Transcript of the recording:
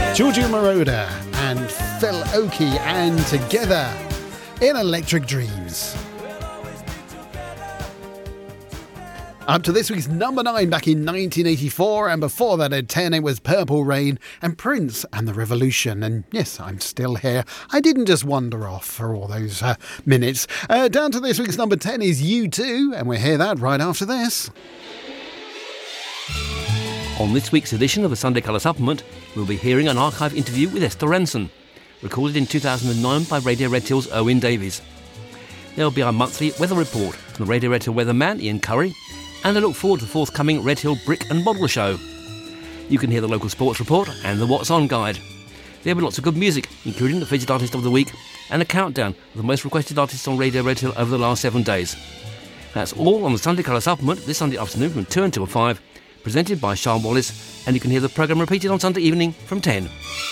Giorgio Moroder and Phil Oakey and Together in Electric Dreams. Up to this week's number 9 back in 1984, and before that at 10 it was Purple Rain and Prince and the Revolution. And yes, I'm still here. I didn't just wander off for all those minutes. Down to this week's number 10 is U2, and we'll hear that right after this. On this week's edition of the Sunday Colour Supplement, we'll be hearing an archive interview with Esther Rantzen, recorded in 2009 by Radio Red Hill's Owen Davies. There'll be our monthly weather report from the Radio Red Hill weatherman Ian Curry, and I look forward to the forthcoming Red Hill Brick and Model Show. You can hear the local sports report and the What's On guide. There'll be lots of good music, including the featured artist of the week and a countdown of the most requested artists on Radio Red Hill over the last 7 days. That's all on the Sunday Colour Supplement this Sunday afternoon from 2 until 5, presented by Sean Wallace, and you can hear the programme repeated on Sunday evening from 10.